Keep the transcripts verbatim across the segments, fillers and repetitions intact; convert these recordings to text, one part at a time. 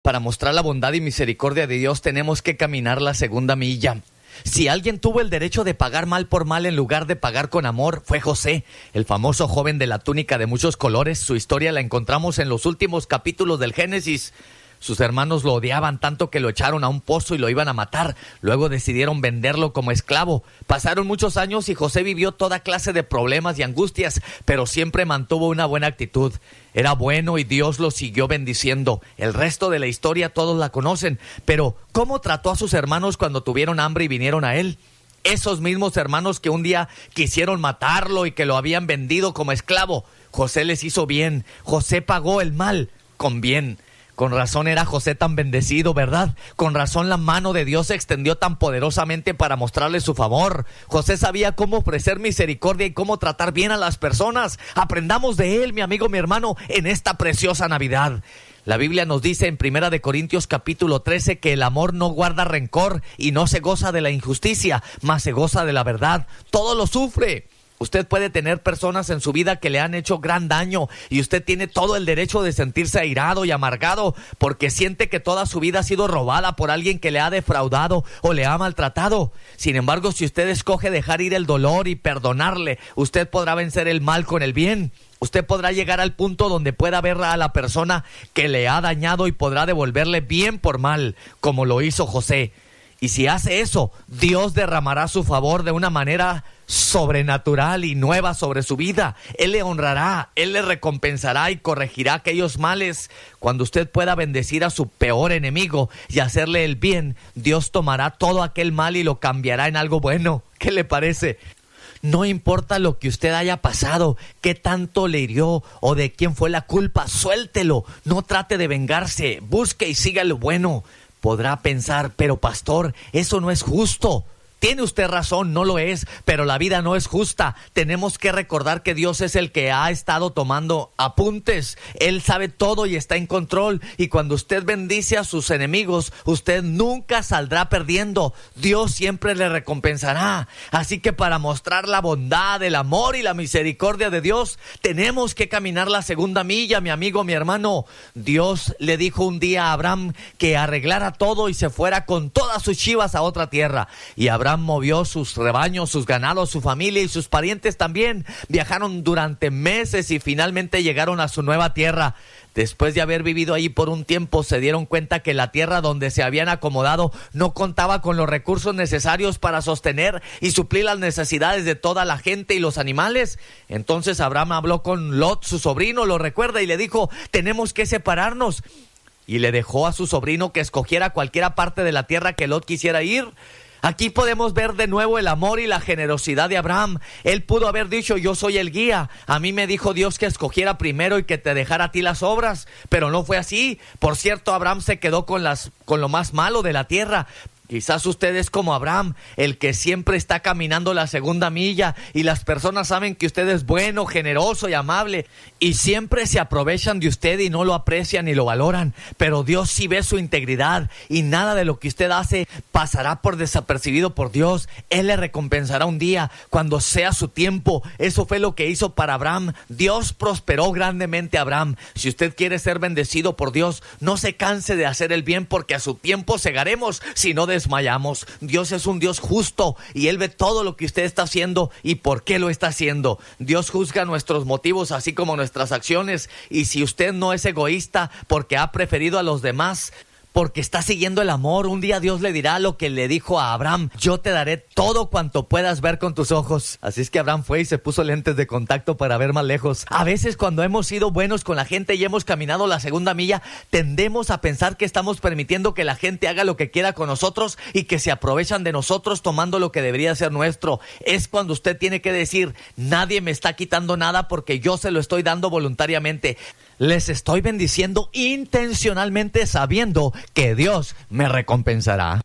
Para mostrar la bondad y misericordia de Dios tenemos que caminar la segunda milla. Si alguien tuvo el derecho de pagar mal por mal en lugar de pagar con amor, fue José, el famoso joven de la túnica de muchos colores. Su historia la encontramos en los últimos capítulos del Génesis. Sus hermanos lo odiaban tanto que lo echaron a un pozo y lo iban a matar. Luego decidieron venderlo como esclavo. Pasaron muchos años y José vivió toda clase de problemas y angustias, pero siempre mantuvo una buena actitud. Era bueno y Dios lo siguió bendiciendo. El resto de la historia todos la conocen, pero ¿cómo trató a sus hermanos cuando tuvieron hambre y vinieron a él? Esos mismos hermanos que un día quisieron matarlo y que lo habían vendido como esclavo. José les hizo bien. José pagó el mal con bien. Con razón era José tan bendecido, ¿verdad? Con razón la mano de Dios se extendió tan poderosamente para mostrarle su favor. José sabía cómo ofrecer misericordia y cómo tratar bien a las personas. Aprendamos de él, mi amigo, mi hermano, en esta preciosa Navidad. La Biblia nos dice en Primera de Corintios capítulo trece que el amor no guarda rencor y no se goza de la injusticia, mas se goza de la verdad. Todo lo sufre. Usted puede tener personas en su vida que le han hecho gran daño y usted tiene todo el derecho de sentirse airado y amargado porque siente que toda su vida ha sido robada por alguien que le ha defraudado o le ha maltratado. Sin embargo, si usted escoge dejar ir el dolor y perdonarle, usted podrá vencer el mal con el bien. Usted podrá llegar al punto donde pueda ver a la persona que le ha dañado y podrá devolverle bien por mal, como lo hizo José. Y si hace eso, Dios derramará su favor de una manera sobrenatural y nueva sobre su vida. Él le honrará, Él le recompensará y corregirá aquellos males. Cuando usted pueda bendecir a su peor enemigo y hacerle el bien, Dios tomará todo aquel mal y lo cambiará en algo bueno. ¿Qué le parece? No importa lo que usted haya pasado, qué tanto le hirió o de quién fue la culpa, suéltelo. No trate de vengarse, busque y siga lo bueno. Podrá pensar, pero pastor, eso no es justo. Tiene usted razón, no lo es, pero la vida no es justa. Tenemos que recordar que Dios es el que ha estado tomando apuntes. Él sabe todo y está en control. Y cuando usted bendice a sus enemigos, usted nunca saldrá perdiendo. Dios siempre le recompensará. Así que para mostrar la bondad, el amor y la misericordia de Dios, tenemos que caminar la segunda milla, mi amigo, mi hermano. Dios le dijo un día a Abraham que arreglara todo y se fuera con todas sus chivas a otra tierra. Y Abraham movió sus rebaños, sus ganados, su familia y sus parientes también. Viajaron durante meses y finalmente llegaron a su nueva tierra. Después de haber vivido ahí por un tiempo, se dieron cuenta que la tierra donde se habían acomodado no contaba con los recursos necesarios para sostener y suplir las necesidades de toda la gente y los animales. Entonces Abraham habló con Lot, su sobrino, lo recuerda, y le dijo: tenemos que separarnos. Y le dejó a su sobrino que escogiera cualquiera parte de la tierra que Lot quisiera ir. Aquí podemos ver de nuevo el amor y la generosidad de Abraham. Él pudo haber dicho: yo soy el guía. A mí me dijo Dios que escogiera primero y que te dejara a ti las obras. Pero no fue así. Por cierto, Abraham se quedó con las, con lo más malo de la tierra. Quizás usted es como Abraham, el que siempre está caminando la segunda milla y las personas saben que usted es bueno, generoso y amable y siempre se aprovechan de usted y no lo aprecian ni lo valoran. Pero Dios sí ve su integridad y nada de lo que usted hace pasará por desapercibido por Dios. Él le recompensará un día cuando sea su tiempo. Eso fue lo que hizo para Abraham. Dios prosperó grandemente a Abraham. Si usted quiere ser bendecido por Dios, no se canse de hacer el bien porque a su tiempo segaremos si no desmayamos. Dios es un Dios justo y Él ve todo lo que usted está haciendo y por qué lo está haciendo. Dios juzga nuestros motivos así como nuestras acciones, y si usted no es egoísta porque ha preferido a los demás, porque está siguiendo el amor, un día Dios le dirá lo que le dijo a Abraham: yo te daré todo cuanto puedas ver con tus ojos. Así es que Abraham fue y se puso lentes de contacto para ver más lejos. A veces cuando hemos sido buenos con la gente y hemos caminado la segunda milla, tendemos a pensar que estamos permitiendo que la gente haga lo que quiera con nosotros y que se aprovechan de nosotros tomando lo que debería ser nuestro. Es cuando usted tiene que decir: nadie me está quitando nada porque yo se lo estoy dando voluntariamente. Les estoy bendiciendo intencionalmente sabiendo que Dios me recompensará.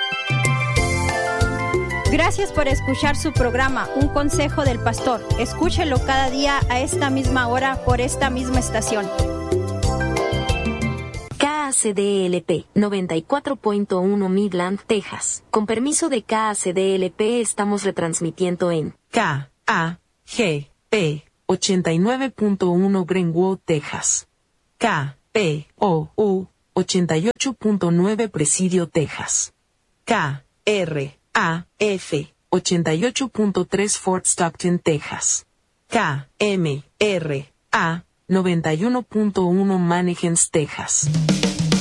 Gracias por escuchar su programa, Un Consejo del Pastor. Escúchelo cada día a esta misma hora por esta misma estación. K A C D L P noventa y cuatro punto uno Midland, Texas. Con permiso de K A C D L P estamos retransmitiendo en K A G P ochenta y nueve punto uno Greenwood, Texas. K P O U ochenta y ocho punto nueve Presidio, Texas. K R A F ochenta y ocho punto tres Fort Stockton, Texas. K M R A noventa y uno punto uno Mannington, Texas.